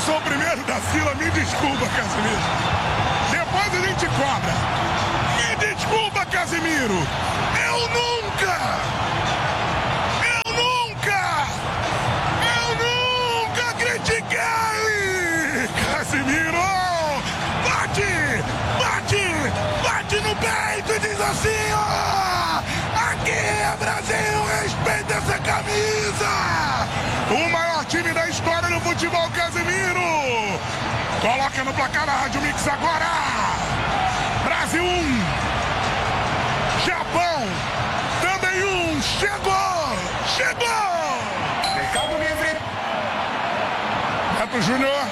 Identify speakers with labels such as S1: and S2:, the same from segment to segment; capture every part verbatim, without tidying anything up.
S1: sou o primeiro da fila, me desculpa, Casemiro. Depois a gente cobra. Me desculpa, Casemiro. Eu nunca, eu nunca, eu nunca critiquei. Casemiro, bate, bate, bate no peito e diz assim, ó. Aqui é Brasil, respeita essa camisa. O maior time da história do futebol, Casemiro. Coloca no placar na Rádio Mix agora. Brasil um. Japão também um. Chegou. Chegou. Mercado Livre. Neto Júnior.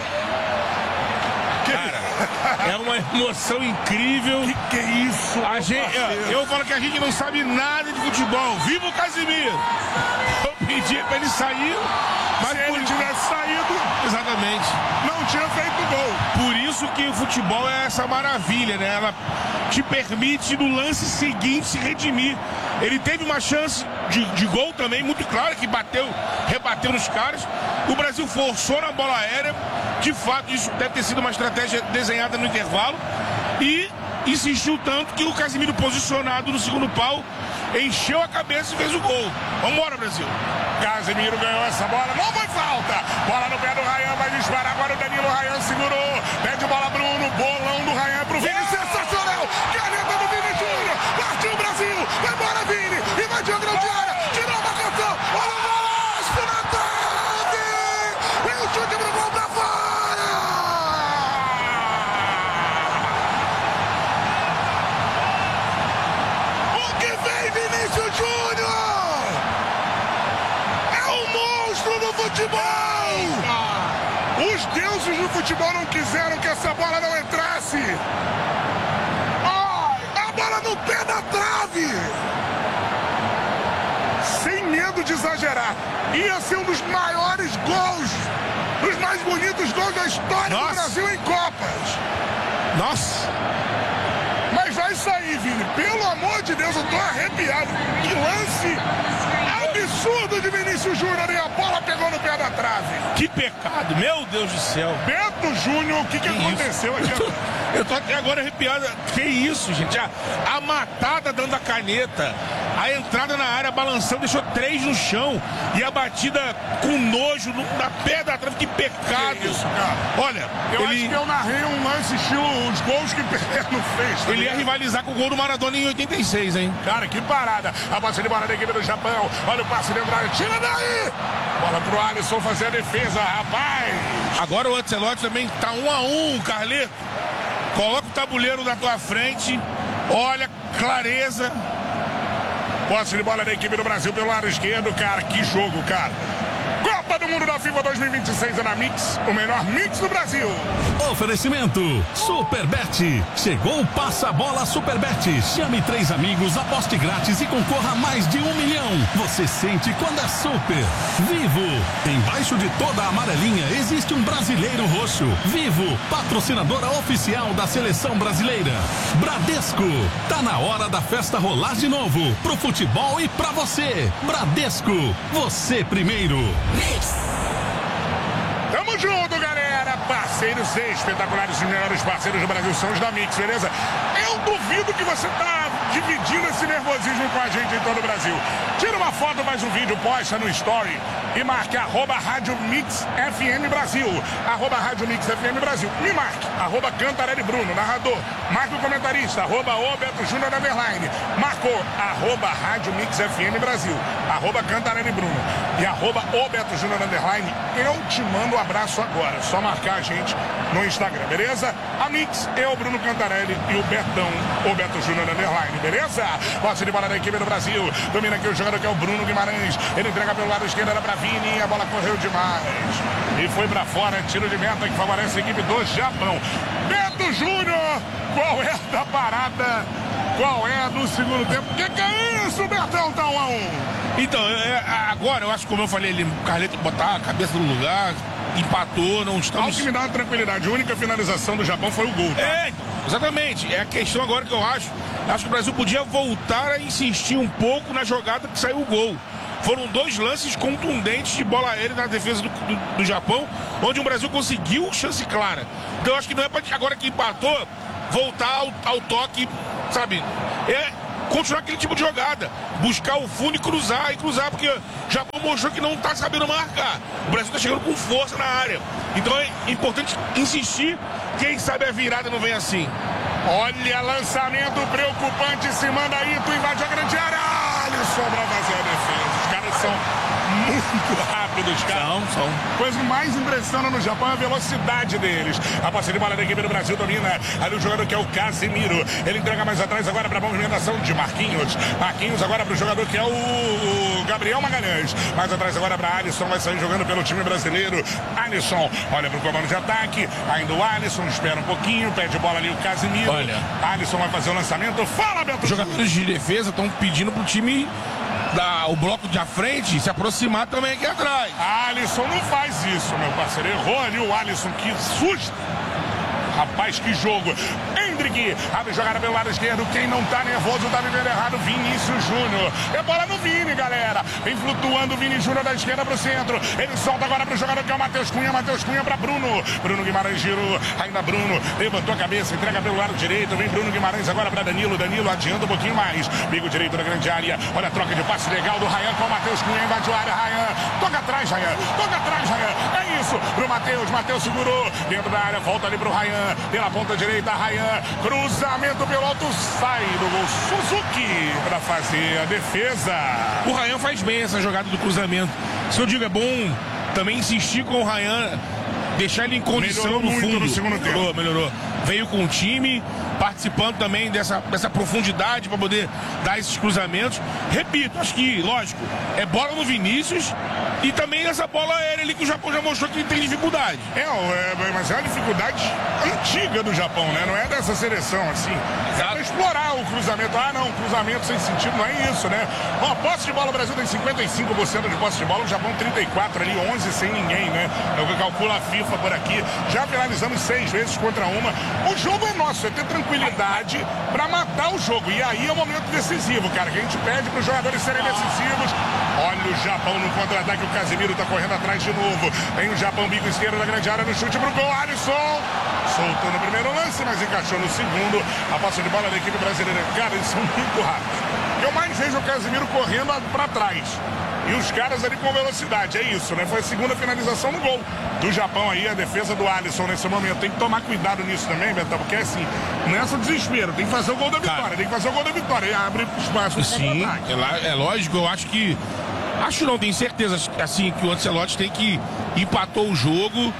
S2: Cara, é uma emoção incrível.
S1: Que que é isso?
S2: A gente, eu, eu falo que a gente não sabe nada de futebol. Viva o Casemiro. Eu pedi pra ele sair, mas
S1: se ele tivesse saído,
S2: exatamente,
S1: não tinha feito gol.
S2: Por isso que o futebol é essa maravilha, né? Ela te permite no lance seguinte se redimir. Ele teve uma chance de, de gol também, muito clara, que bateu, rebateu nos caras. O Brasil forçou na bola aérea. De fato, isso deve ter sido uma estratégia desenhada no intervalo. E insistiu tanto que o Casemiro, posicionado no segundo pau, encheu a cabeça e fez o gol. Vambora, Brasil.
S1: Casemiro ganhou essa bola, não foi falta. Bola no pé do Ryan, vai disparar agora o Danilo. Ryan segurou, pede bola Bruno, bolão do Ryan pro Vini, sensacional. Caneta do Vini Júnior, partiu o Brasil, vai embora Vini, invadiu a grande área, tirou a marcação, olha o golaço na trave, e o chute pro gol pra fora. O que vem Vinícius Júnior? É um monstro do futebol! Os deuses do futebol não quiseram que essa bola não entrasse! Oh, a bola no pé da trave! Sem medo de exagerar, ia ser um dos maiores gols, dos mais bonitos gols da história Nossa. do Brasil em Copas!
S2: Nossa!
S1: Mas vai sair, Vini, pelo amor de Deus, eu tô arrepiado! Que lance absurdo de Vinícius Júnior e a bola pegou no pé da trave.
S2: Que pecado, meu Deus do céu.
S1: Beto Júnior, o que, que, que aconteceu
S2: isso?
S1: aqui?
S2: Eu tô até agora arrepiado. Que isso, gente? A, a matada dando a caneta, a entrada na área balançando, deixou três no chão. E a batida com nojo no, na pé da trave. Que pecado. Que isso, cara? Olha,
S1: eu
S2: ele...
S1: acho que eu narrei um lance estilo os gols que Pelé não fez. Tá
S2: ele ia rivalizar com o gol do Maradona em oitenta e seis, hein?
S1: Cara, que parada. A passe de bola da equipe do Japão. Olha o passe de entrada. Tira daí! Bola pro Alisson fazer a defesa, rapaz.
S2: Agora o Ancelotti também tá um a um, Carleto. Coloca o tabuleiro na tua frente. Olha, clareza.
S1: Posse de bola da equipe do Brasil pelo lado esquerdo, cara. Que jogo, cara. Copa do Mundo da FIFA dois mil e vinte e seis é na Mix, o melhor mix do Brasil.
S3: Oferecimento Superbet. Chegou o Passa-Bola Superbet. Chame três amigos, aposte grátis e concorra a mais de um milhão. Você sente quando é super. Vivo. Embaixo de toda a amarelinha existe um brasileiro roxo. Vivo, patrocinadora oficial da seleção brasileira. Bradesco. Tá na hora da festa rolar de novo. Pro futebol e pra você. Bradesco. Você primeiro.
S1: Mix. Tamo junto, galera. Parceiros espetaculares, os melhores parceiros do Brasil são os da Mix, beleza? Eu duvido que você tá dividindo esse nervosismo com a gente em todo o Brasil. Tira uma foto, mais um vídeo, posta no Story e marque arroba Rádio Mix F M Brasil. Arroba Rádio Mix F M Brasil. Me marque, arroba Cantarelli Bruno, narrador. Marque o comentarista, arroba o Beto Júnior Underline. Marcou, arroba Rádio Mix F M Brasil. Arroba Cantarelli Bruno. E arroba o Beto Júnior Underline. Eu te mando um abraço agora. Só marcar a gente no Instagram, beleza? A Mix, eu, Bruno Cantarelli e o Betão, o Beto Júnior Underline, beleza? Posse de bola da equipe do Brasil. Domina aqui o jogador que é o Bruno Guimarães. Ele entrega pelo lado esquerdo, era pra Vini. A bola correu demais. E foi pra fora. Tiro de meta que favorece a equipe do Japão. Beto Júnior, qual é da parada? Qual é do segundo tempo? Que que é isso, Betão? Tá um a um.
S2: Então, é, agora eu acho que, como eu falei, ele, o Carleto botar a cabeça no lugar, empatou, não estamos...
S1: Algo que me dá uma tranquilidade. A única finalização do Japão foi o gol, tá?
S2: É, exatamente. É a questão agora que eu acho. Acho que o Brasil podia voltar a insistir um pouco na jogada que saiu o gol. foram dois lances contundentes de bola aérea na defesa do, do, do Japão, onde o Brasil conseguiu chance clara. Então eu acho que não é para agora que empatou, voltar ao, ao toque, sabe? É continuar aquele tipo de jogada, buscar o fundo e cruzar, e cruzar, porque o Japão mostrou que não está sabendo marcar. O Brasil está chegando com força na área. Então é importante insistir, quem sabe a virada não vem assim.
S1: Olha, lançamento preocupante, se manda aí, tu invade a grande área, Alisson pra fazer a defesa. Os caras são muito rápidos, cara.
S2: São, são.
S1: Coisa que mais impressiona no Japão é a velocidade deles. A posse de bola da equipe do Brasil domina ali o jogador que é o Casemiro. Ele entrega mais atrás agora para a movimentação de Marquinhos. Marquinhos agora para o jogador que é o, o Gabriel Magalhães. Mais atrás agora para Alisson, vai sair jogando pelo time brasileiro. Alisson olha para o comando de ataque. Ainda o Alisson, espera um pouquinho, pede bola ali o Casemiro.
S2: Olha.
S1: Alisson vai fazer o lançamento. Fala, Beto.
S2: Os jogadores de defesa estão pedindo pro time da, o bloco de à frente se aproximar também aqui atrás.
S1: Alisson não faz isso, meu parceiro. Errou ali o Alisson, que susto. Rapaz, que jogo. Hendrick abre jogada pelo lado esquerdo. Quem não tá nervoso tá vivendo errado. Vinícius Júnior. É bola no Vini, galera. Vem flutuando o Vini Júnior da esquerda pro centro. Ele solta agora pro jogador que é o Matheus Cunha. Matheus Cunha pra Bruno. Bruno Guimarães girou. Ainda Bruno. Levantou a cabeça. Entrega pelo lado direito. Vem Bruno Guimarães agora pra Danilo. Danilo adianta um pouquinho mais. Bico direito da grande área. Olha a troca de passe legal do Ryan com o Matheus Cunha. Invadiu a área. Ryan. Toca atrás, Ryan. Toca atrás, Ryan. É isso. Pro Matheus. Matheus segurou. Dentro da área. Volta ali pro Ryan. Pela ponta direita, Ryan, cruzamento pelo alto, sai do gol Suzuki para fazer a defesa.
S2: O Ryan faz bem essa jogada do cruzamento. Se eu digo, é bom também insistir com o Ryan, deixar ele em condição
S1: melhorou
S2: no
S1: muito
S2: fundo.
S1: No segundo tempo.
S2: Melhorou, melhorou. Veio com o time, participando também dessa, dessa profundidade para poder dar esses cruzamentos. Repito, acho que, lógico, é bola no Vinícius e também essa bola aérea ali que o Japão já mostrou que tem dificuldade.
S1: É, é, mas é uma dificuldade antiga do Japão, né? Não é dessa seleção, assim. É pra explorar o cruzamento. Ah, não, cruzamento sem sentido, não é isso, né? Bom, posse de bola, o Brasil tem cinquenta e cinco por cento de posse de bola, o Japão trinta e quatro ali, onze sem ninguém, né? É o que calcula a FIFA por aqui. Já finalizamos seis vezes contra uma. O jogo é nosso, é ter tranquilidade pra matar o jogo. E aí é o momento decisivo, cara, que a gente pede pros jogadores serem decisivos. Olha o Japão no contra-ataque, o Casemiro tá correndo atrás de novo. Tem o Japão, bico esquerdo da grande área, no chute pro gol, Alisson. Soltou no primeiro lance, mas encaixou no segundo. A posse de bola da equipe brasileira. Cara, eles são muito rápidos. O que eu mais vejo é o Casemiro correndo pra trás. E os caras ali com velocidade, é isso, né? Foi a segunda finalização no gol do Japão aí, a defesa do Alisson nesse momento. Tem que tomar cuidado nisso também, Betão, porque assim, não é só desespero, tem que fazer o gol da vitória, cara, tem que fazer o gol da vitória e abre espaço pro
S2: Sim, é, é lógico, eu acho que, acho não, tenho certeza, assim, que o Ancelotti tem que empatou o jogo,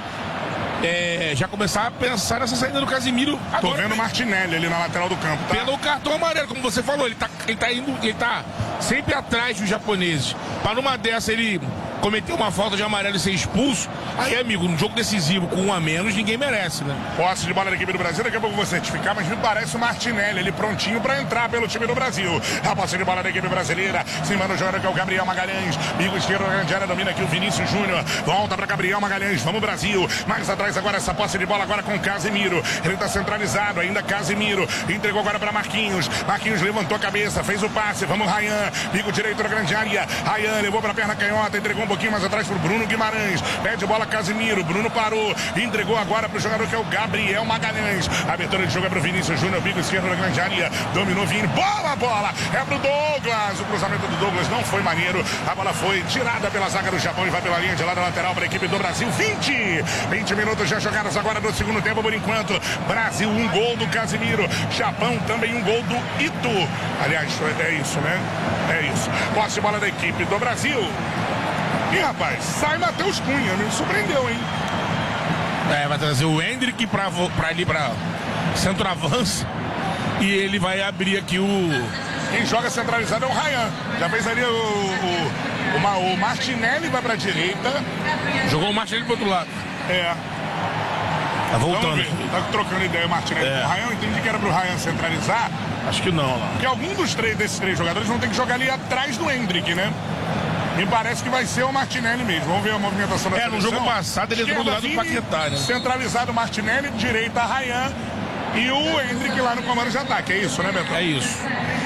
S2: é, já começar a pensar nessa saída do Casemiro.
S1: Tô agora, vendo o Martinelli ali na lateral do campo, tá?
S2: Pelo cartão amarelo, como você falou, ele tá, ele tá indo, ele tá sempre atrás dos japoneses. Para numa dessa ele cometer uma falta de amarelo e ser expulso, aí, amigo, num jogo decisivo com um a menos, ninguém merece, né?
S1: Posse de bola da equipe do Brasil, daqui a pouco eu vou certificar, mas me parece o Martinelli, ele prontinho pra entrar pelo time do Brasil. A posse de bola da equipe brasileira, cima do jogador que é o Gabriel Magalhães, bico esquerdo da grande área, domina aqui o Vinícius Júnior, volta pra Gabriel Magalhães, vamos Brasil, mais atrás agora essa posse de bola agora com Casemiro, ele tá centralizado, ainda Casemiro, entregou agora pra Marquinhos, Marquinhos levantou a cabeça, fez o passe, vamos Ryan, bico direito da grande área, Ryan levou pra perna canhota, entregou um pouquinho mais atrás pro Bruno Guimarães, pede bola Casemiro, Bruno parou, entregou agora pro jogador que é o Gabriel Magalhães, a abertura de jogo é pro Vinícius Júnior, bico esquerdo da grande área, dominou Vini, bola, bola, é pro Douglas, o cruzamento do Douglas não foi maneiro, a bola foi tirada pela zaga do Japão e vai pela linha de lado lateral para a equipe do Brasil, vinte, vinte minutos já jogados agora no segundo tempo por enquanto, Brasil um gol do Casemiro, Japão também um gol do Ito, aliás, é isso, né? É isso, posse de bola da equipe do Brasil. E rapaz, sai Matheus Cunha, me surpreendeu, hein?
S2: É, vai trazer o Hendrick pra, pra ali pra centroavance e ele vai abrir aqui o...
S1: Quem joga centralizado é o Ryan. Já fez ali o, o, o, o Martinelli vai pra direita.
S2: Jogou o Martinelli pro outro lado.
S1: É.
S2: Tá voltando.
S1: Tá trocando ideia o Martinelli é. com o Ryan. Eu entendi que era pro Ryan centralizar.
S2: Acho que não, lá.
S1: Porque algum dos três desses três jogadores vão ter que jogar ali atrás do Hendrick, né? Me parece que vai ser o Martinelli mesmo. Vamos ver a movimentação da
S2: É,
S1: seleção.
S2: no jogo passado ele entrou do lado do Paquetá, né?
S1: Centralizado Martinelli, direita Ryan e o Hendrick lá no comando de ataque. É isso, né, Beto?
S2: É isso.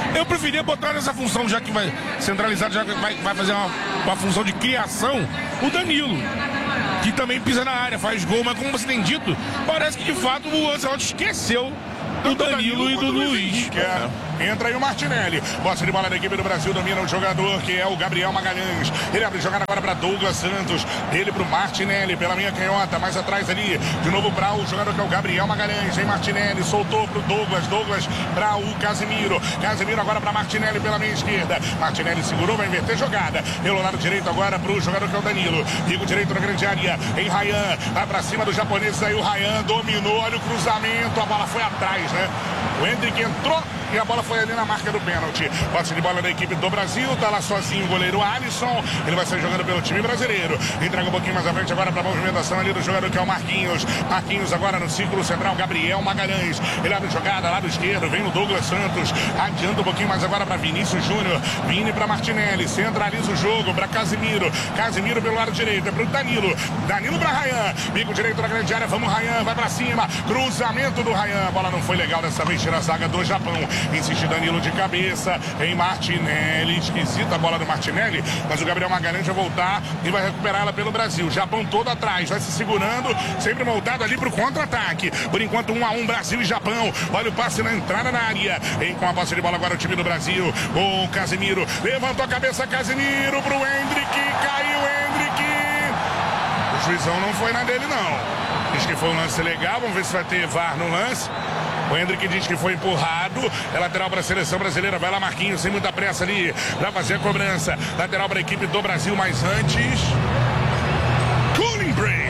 S2: Eu preferia botar nessa função, já que vai centralizado, já que vai, vai fazer uma, uma função de criação, o Danilo, que também pisa na área, faz gol, mas como você tem dito, parece que de fato o Ancelotti esqueceu do Danilo e do Luiz.
S1: É. Entra aí o Martinelli. Posse de bola da equipe do Brasil. Domina o jogador que é o Gabriel Magalhães. Ele abre jogada agora para Douglas Santos. Ele para o Martinelli pela minha canhota. Mais atrás ali. De novo para o jogador que é o Gabriel Magalhães. Vem Martinelli. Soltou para o Douglas. Douglas para o Casemiro. Casemiro agora para Martinelli pela minha esquerda. Martinelli segurou. Vai inverter jogada. Pelo lado direito agora para o jogador que é o Danilo. Bico direito na grande área. Em Ryan. Vai para cima do japonês. Aí o Ryan dominou. Olha o cruzamento. A bola foi atrás, né? O Hendrick entrou e a bola foi ali na marca do pênalti. Posse de bola da equipe do Brasil. Tá lá sozinho o goleiro Alisson. Ele vai sair jogando pelo time brasileiro. Entrega um pouquinho mais à frente agora para a movimentação ali do jogador que é o Marquinhos. Marquinhos agora no círculo central. Gabriel Magalhães. Ele abre jogada lado esquerdo. Vem o Douglas Santos. Adianta um pouquinho mais agora para Vinícius Júnior. Vini para Martinelli. Centraliza o jogo para Casemiro. Casemiro pelo lado direito. É para o Danilo. Danilo para Ryan. Bico direito na grande área. Vamos, Ryan. Vai para cima. Cruzamento do Ryan. A bola não foi legal dessa vez. Tira a zaga do Japão. Insiste Danilo de cabeça em Martinelli. Esquisita a bola do Martinelli, mas o Gabriel Magalhães vai voltar e vai recuperar ela pelo Brasil. Japão todo atrás, vai se segurando, sempre moldado ali para o contra-ataque. Por enquanto, um a um, Brasil e Japão. Olha o passe na entrada na área. Vem com a posse de bola agora o time do Brasil. O Casemiro levantou a cabeça, Casemiro para o Hendrick. Caiu o Hendrick. O juizão não foi na dele, não. Diz que foi um lance legal. Vamos ver se vai ter V A R no lance. O Hendrick diz que foi empurrado. É lateral para a seleção brasileira. Vai lá Marquinhos, sem muita pressa ali para fazer a cobrança. Lateral para a equipe do Brasil, mas antes... Cooling Break.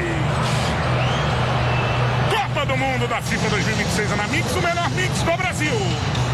S1: Copa do Mundo da FIFA dois mil e vinte e seis na Mix, o melhor mix do Brasil.